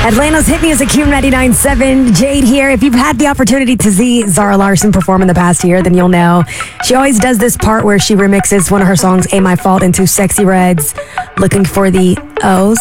Atlanta's hit music, Q99.7. Jade here. If you've had the opportunity to see Zara Larsson perform in the past year, then you'll know. She always does this part where she remixes one of her songs, Ain't My Fault, into Sexy Red's Looking for the O's.